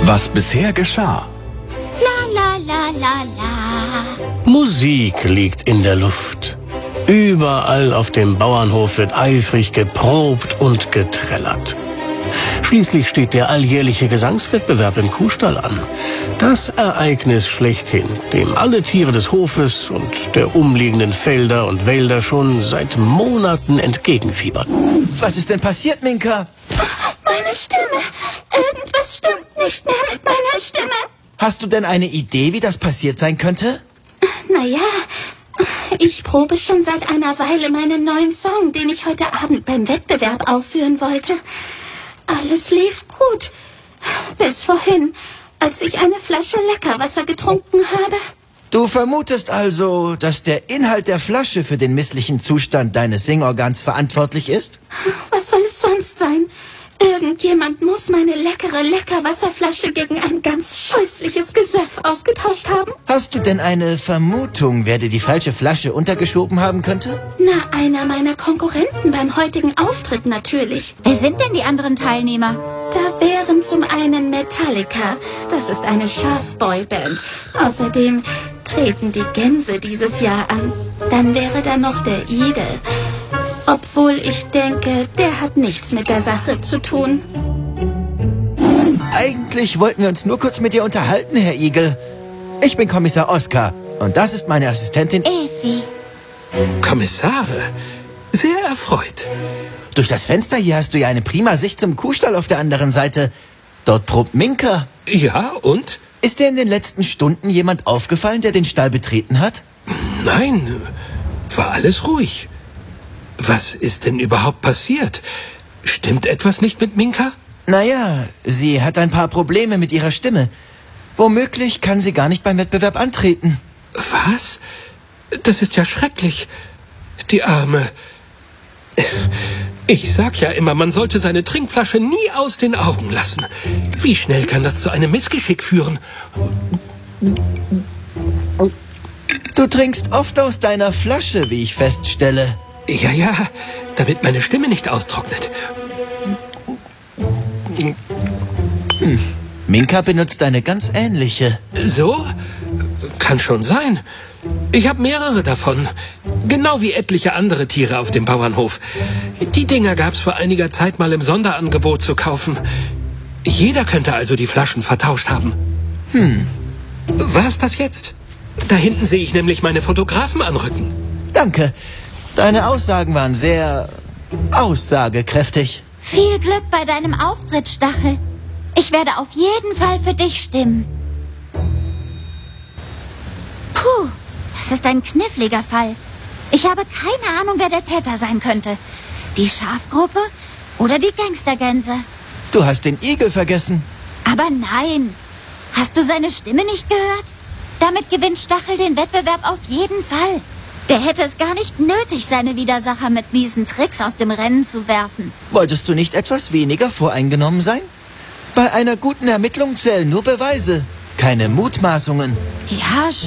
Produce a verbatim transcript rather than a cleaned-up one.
Was bisher geschah. La la la la la. Musik liegt in der Luft. Überall auf dem Bauernhof wird eifrig geprobt und getrellert. Schließlich steht der alljährliche Gesangswettbewerb im Kuhstall an. Das Ereignis schlechthin, dem alle Tiere des Hofes und der umliegenden Felder und Wälder schon seit Monaten entgegenfiebern. Was ist denn passiert, Minka? Meine Stimme. Irgendwas stimmt nicht mehr mit meiner Stimme. Hast du denn eine Idee, wie das passiert sein könnte? Naja, ich probe schon seit einer Weile meinen neuen Song, den ich heute Abend beim Wettbewerb aufführen wollte. Alles lief gut. Bis vorhin, als ich eine Flasche Leckerwasser getrunken habe. Du vermutest also, dass der Inhalt der Flasche für den misslichen Zustand deines Singorgans verantwortlich ist? Was soll es sonst sein? Irgendjemand muss meine leckere Leckerwasserflasche gegen ein ganz scheußliches Gesöff ausgetauscht haben. Hast du denn eine Vermutung, wer dir die falsche Flasche untergeschoben haben könnte? Na, einer meiner Konkurrenten beim heutigen Auftritt natürlich. Wer sind denn die anderen Teilnehmer? Da wären zum einen Metallica. Das ist eine Schafboyband. Außerdem treten die Gänse dieses Jahr an. Dann wäre da noch der Igel. Obwohl ich denke, der hat nichts mit der Sache zu tun. Eigentlich wollten wir uns nur kurz mit dir unterhalten, Herr Igel. Ich bin Kommissar Oskar und das ist meine Assistentin Evi. Kommissare, sehr erfreut. Durch das Fenster hier hast du ja eine prima Sicht zum Kuhstall auf der anderen Seite. Dort probt Minka. Ja, und? Ist dir in den letzten Stunden jemand aufgefallen, der den Stall betreten hat? Nein, war alles ruhig. Was ist denn überhaupt passiert? Stimmt etwas nicht mit Minka? Naja, sie hat ein paar Probleme mit ihrer Stimme. Womöglich kann sie gar nicht beim Wettbewerb antreten. Was? Das ist ja schrecklich. Die Arme. Ich sag ja immer, man sollte seine Trinkflasche nie aus den Augen lassen. Wie schnell kann das zu einem Missgeschick führen? Du trinkst oft aus deiner Flasche, wie ich feststelle. Ja, ja, damit meine Stimme nicht austrocknet. Hm. Minka benutzt eine ganz ähnliche. So? Kann schon sein. Ich habe mehrere davon. Genau wie etliche andere Tiere auf dem Bauernhof. Die Dinger gab's vor einiger Zeit mal im Sonderangebot zu kaufen. Jeder könnte also die Flaschen vertauscht haben. Hm. Was das jetzt? Da hinten sehe ich nämlich meine Fotografen anrücken. Danke. Deine Aussagen waren sehr aussagekräftig. Viel Glück bei deinem Auftritt, Stachel. Ich werde auf jeden Fall für dich stimmen. Puh, das ist ein kniffliger Fall. Ich habe keine Ahnung, wer der Täter sein könnte. Die Schafgruppe oder die Gangstergänse. Du hast den Igel vergessen. Aber nein. Hast du seine Stimme nicht gehört? Damit gewinnt Stachel den Wettbewerb auf jeden Fall. Der hätte es gar nicht nötig, seine Widersacher mit miesen Tricks aus dem Rennen zu werfen. Wolltest du nicht etwas weniger voreingenommen sein? Bei einer guten Ermittlung zählen nur Beweise, keine Mutmaßungen. Ja,